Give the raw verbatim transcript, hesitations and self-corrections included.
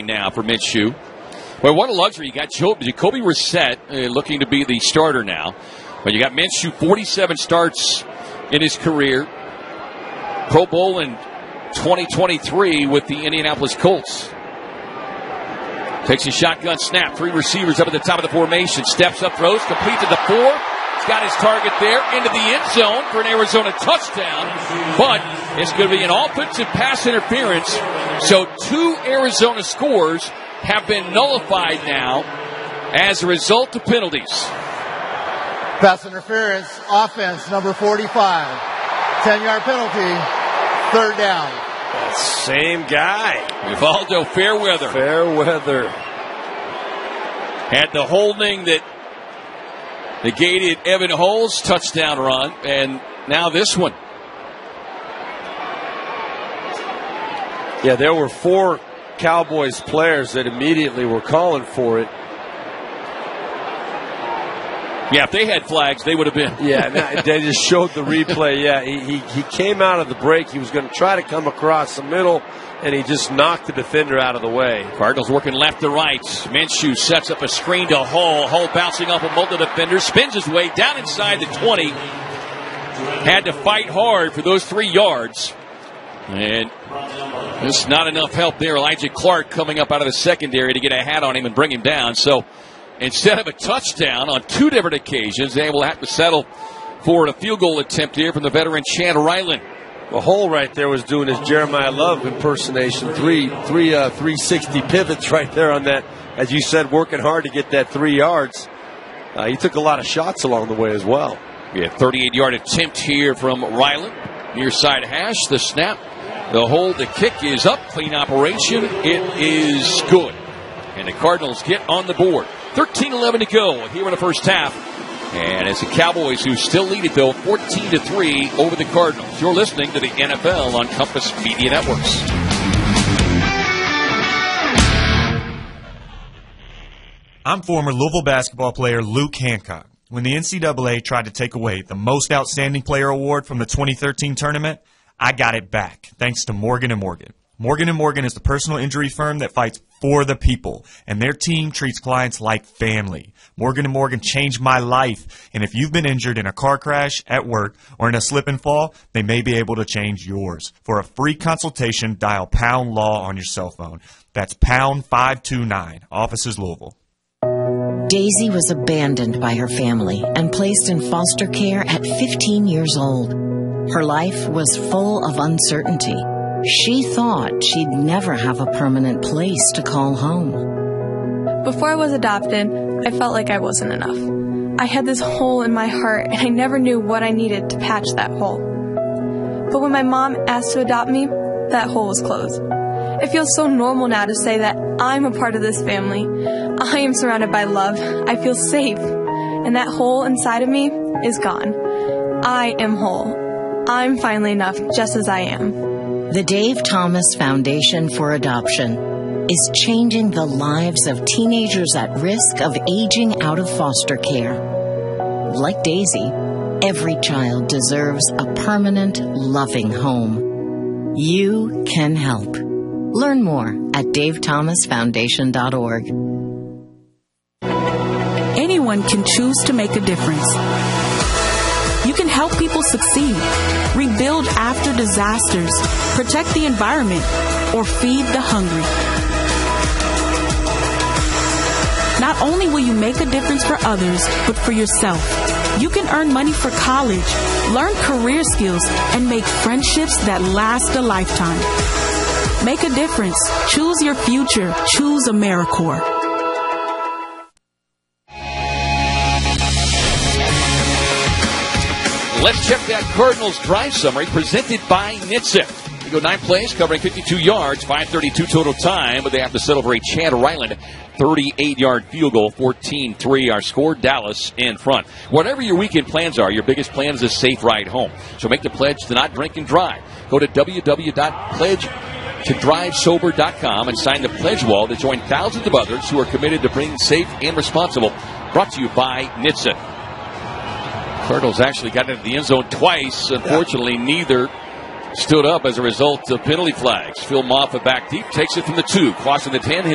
line now for Minshew. Well, what a luxury. You got Jacoby Brissett uh, looking to be the starter now. But you got Minshew, forty-seven starts in his career. Pro Bowl in twenty twenty-three with the Indianapolis Colts. Takes a shotgun snap. Three receivers up at the top of the formation. Steps up, throws, complete to the four. He's got his target there into the end zone for an Arizona touchdown. But it's going to be an offensive pass interference. So two Arizona scores have been nullified now as a result of penalties. Pass interference, offense, number forty-five. ten-yard penalty, third down. Same guy. Rivaldo Fairweather. Fairweather. Had the holding that negated Evan Hull's touchdown run, and now this one. Yeah, there were four Cowboys players that immediately were calling for it. Yeah, if they had flags, they would have been. Yeah, no, they just showed the replay. Yeah, he, he he came out of the break. He was going to try to come across the middle, and he just knocked the defender out of the way. Cardinals working left to right. Minshew sets up a screen to Hull. Hull bouncing off a multi defender, spins his way down inside the twenty. Had to fight hard for those three yards. And there's not enough help there. Elijah Clark coming up out of the secondary to get a hat on him and bring him down. So instead of a touchdown on two different occasions, they will have to settle for a field goal attempt here from the veteran Chad Ryland. The hole right there was doing his Jeremiah Love impersonation. Three, three, uh, three sixty pivots right there on that. As you said, working hard to get that three yards. Uh, he took a lot of shots along the way as well. Yeah, thirty-eight-yard attempt here from Ryland. Near side hash, the snap, the hold, the kick is up. Clean operation. It is good. And the Cardinals get on the board. thirteen eleven to go here in the first half. And it's the Cowboys who still lead it, though, fourteen to three over the Cardinals. You're listening to the N F L on Compass Media Networks. I'm former Louisville basketball player Luke Hancock. When the N C double A tried to take away the Most Outstanding Player award from the twenty thirteen tournament, I got it back, thanks to Morgan and Morgan. Morgan and Morgan is the personal injury firm that fights for the people, and their team treats clients like family. Morgan and Morgan changed my life, and if you've been injured in a car crash, at work, or in a slip and fall, they may be able to change yours. For a free consultation, dial pound law on your cell phone. That's pound five two nine. Offices Louisville. Daisy was abandoned by her family and placed in foster care at fifteen years old. Her life was full of uncertainty. She thought she'd never have a permanent place to call home. Before I was adopted, I felt like I wasn't enough. I had this hole in my heart, and I never knew what I needed to patch that hole. But when my mom asked to adopt me, that hole was closed. It feels so normal now to say that I'm a part of this family. I am surrounded by love. I feel safe. And that hole inside of me is gone. I am whole. I'm finally enough just as I am. The Dave Thomas Foundation for Adoption is changing the lives of teenagers at risk of aging out of foster care. Like Daisy, every child deserves a permanent, loving home. You can help. Learn more at dave thomas foundation dot org. Anyone can choose to make a difference. You can help people succeed, rebuild after disasters, protect the environment, or feed the hungry. Not only will you make a difference for others, but for yourself. You can earn money for college, learn career skills, and make friendships that last a lifetime. Make a difference. Choose your future. Choose AmeriCorps. Let's check that Cardinals drive summary presented by N H T S A. We go nine plays covering fifty-two yards, five thirty-two total time, but they have to settle for a Chad Ryland thirty-eight-yard field goal, fourteen three. Our score, Dallas in front. Whatever your weekend plans are, your biggest plan is a safe ride home. So make the pledge to not drink and drive. Go to w w w dot pledge to drive sober dot com and sign the pledge wall to join thousands of others who are committed to being safe and responsible. Brought to you by N H T S A. Cardinals actually got into the end zone twice. Unfortunately, yeah. neither stood up as a result of penalty flags. Phil Moffa back deep, takes it from the two, crossing the ten.